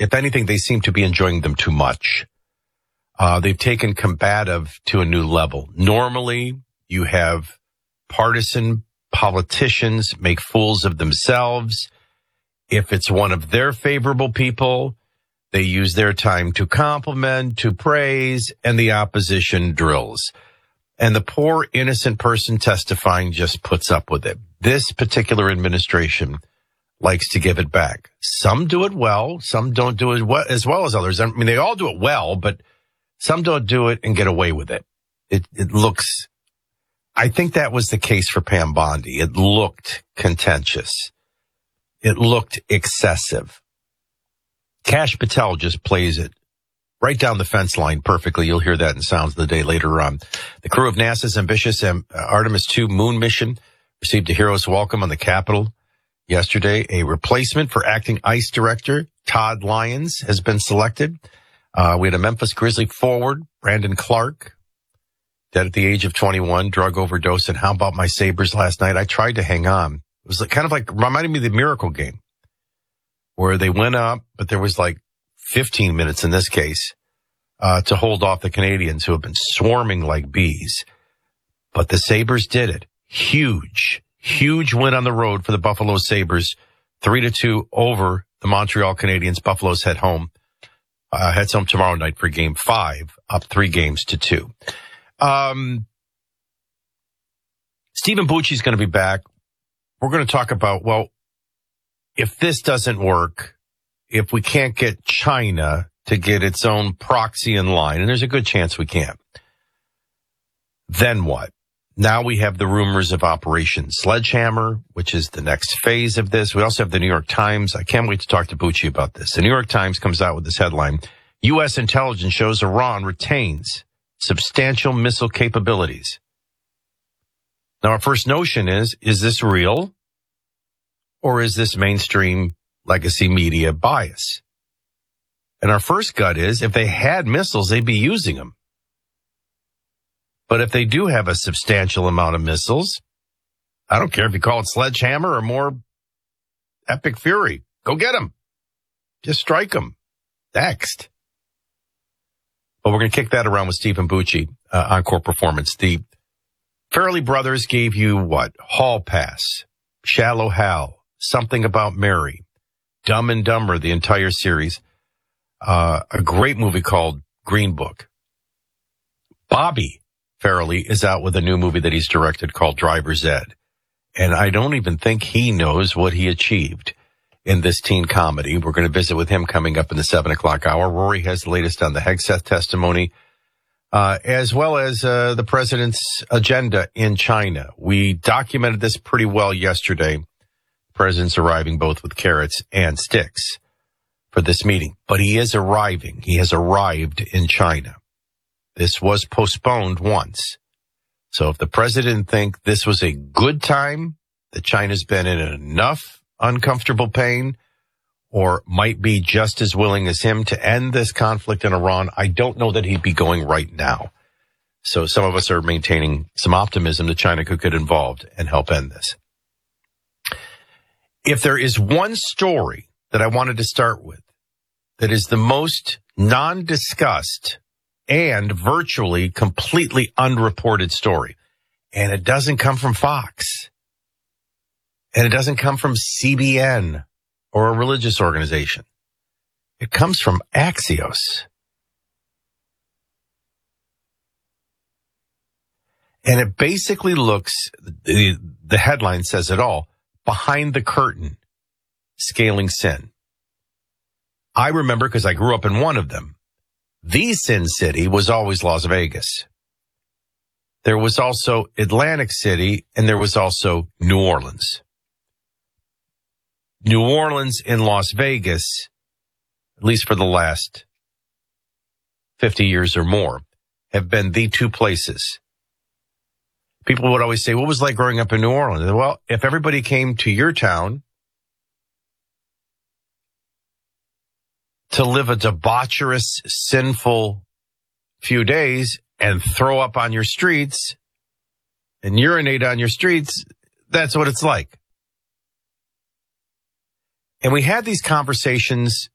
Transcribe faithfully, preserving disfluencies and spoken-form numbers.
If anything, they seem to be enjoying them too much. Uh, they've taken combative to a new level. Normally, you have partisan politicians make fools of themselves. If it's one of their favorable people, they use their time to compliment, to praise, and the opposition drills. And the poor, innocent person testifying just puts up with it. This particular administration likes to give it back. Some do it well. Some don't do it well, as well as others. I mean, they all do it well, but some don't do it and get away with it. It, it looks, I think that was the case for Pam Bondi. It looked contentious. It looked excessive. Cash Patel just plays it right down the fence line perfectly. You'll hear that in Sounds of the Day later on. The crew of NASA's ambitious Artemis two moon mission received a hero's welcome on the Capitol yesterday. A replacement for acting ICE director Todd Lyons has been selected. Uh, we had a Memphis Grizzly forward, Brandon Clark, dead at the age of twenty-one, drug overdose. And how about my Sabres last night? I tried to hang on. It was like, kind of like reminding me of the Miracle game where they went up, but there was like fifteen minutes in this case, uh, to hold off the Canadians who have been swarming like bees. But the Sabres did it. Huge, huge win on the road for the Buffalo Sabres. Three to two over the Montreal Canadiens. Buffalo's head home, uh, heads home tomorrow night for game five, up three games to two. Um, Stephen Bucci's going to be back. We're going to talk about, well, if this doesn't work, if we can't get China to get its own proxy in line, and there's a good chance we can't, then what? Now we have the rumors of Operation Sledgehammer, which is the next phase of this. We also have the New York Times. I can't wait to talk to Bucci about this. The New York Times comes out with this headline: U S intelligence shows Iran retains substantial missile capabilities. Now, our first notion is, is this real? Or is this mainstream legacy media bias? And our first gut is, if they had missiles, they'd be using them. But if they do have a substantial amount of missiles, I don't care if you call it Sledgehammer or more Epic Fury. Go get them. Just strike them. Next. But we're going to kick that around with Stephen Bucci uh, on Core Performance. The Farrelly brothers gave you what? Hall Pass, Shallow Hal, Something About Mary, Dumb and Dumber, the entire series. Uh, a great movie called Green Book. Bobby Farrelly is out with a new movie that he's directed called Driver's Ed. And I don't even think he knows what he achieved in this teen comedy. We're going to visit with him coming up in the seven o'clock hour. Rory has the latest on the Hegseth testimony, uh, as well as uh, the president's agenda in China. We documented this pretty well yesterday. The president's arriving both with carrots and sticks for this meeting. But he is arriving. He has arrived in China. This was postponed once. So if the president think this was a good time, that China's been in enough uncomfortable pain, or might be just as willing as him to end this conflict in Iran, I don't know that he'd be going right now. So some of us are maintaining some optimism that China could get involved and help end this. If there is one story that I wanted to start with that is the most non-discussed and virtually completely unreported story, and it doesn't come from Fox, and it doesn't come from C B N or a religious organization. It comes from Axios. And it basically looks, the, the headline says it all, Behind the Curtain, Scaling Sin. I remember, because I grew up in one of them, the Sin City was always Las Vegas. There was also Atlantic City, and there was also New Orleans. New Orleans and Las Vegas, at least for the last fifty years or more, have been the two places. People would always say, what was it like growing up in New Orleans? Well, if everybody came to your town to live a debaucherous, sinful few days and throw up on your streets and urinate on your streets, that's what it's like. And we had these conversations